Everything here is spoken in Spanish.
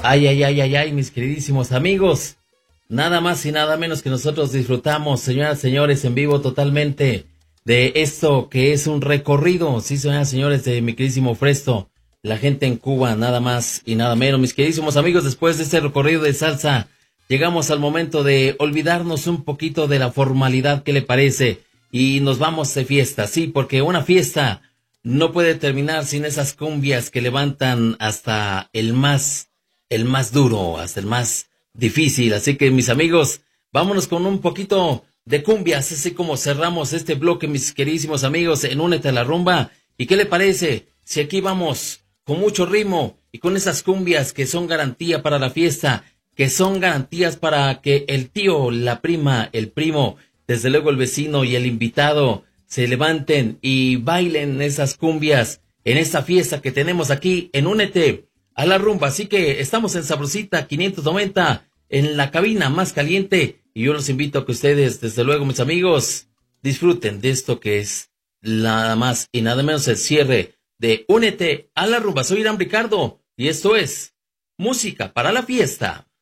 Ay, ay, ay, ay, ay, mis queridísimos amigos. Nada más y nada menos que nosotros disfrutamos, señoras y señores, en vivo totalmente de esto que es un recorrido, sí, señoras y señores, de mi queridísimo Fresto, la gente en Cuba, nada más y nada menos. Mis queridísimos amigos, después de este recorrido de salsa, llegamos al momento de olvidarnos un poquito de la formalidad, ¿qué le parece? Y nos vamos de fiesta, sí, porque una fiesta no puede terminar sin esas cumbias que levantan hasta el más duro, hasta el más difícil. Así que, mis amigos, vámonos con un poquito de cumbias, así como cerramos este bloque, mis queridísimos amigos, en Únete a la Rumba. ¿Y qué le parece si aquí vamos con mucho ritmo y con esas cumbias que son garantía para la fiesta, que son garantías para que el tío, la prima, el primo, desde luego el vecino y el invitado se levanten y bailen esas cumbias en esta fiesta que tenemos aquí en Únete a la Rumba? Así que estamos en Sabrosita 590, en la cabina más caliente, y yo los invito a que ustedes, desde luego, mis amigos, disfruten de esto que es nada más y nada menos el cierre de Únete a la Rumba. Soy Irán Ricardo y esto es Música para la Fiesta.